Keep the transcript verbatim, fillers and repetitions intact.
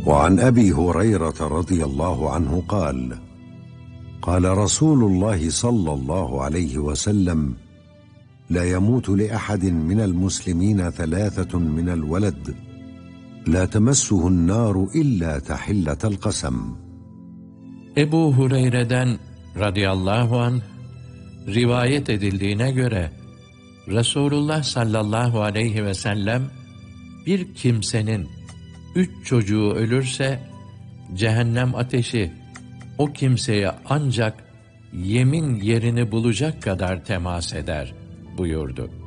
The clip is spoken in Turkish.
وعن أبي هريرة رضي الله عنه قال: قال رسول الله صلى الله عليه وسلم: لا يموت لأحد من المسلمين ثلاثة من الولد لا تمسه النار إلا تحلة القسم. Ebu Hureyre'den radıyallahu anh rivayet edildiğine göre Resulullah sallallahu aleyhi ve sellem bir kimsenin üç çocuğu ölürse cehennem ateşi o kimseye ancak yemin yerini bulacak kadar temas eder buyurdu.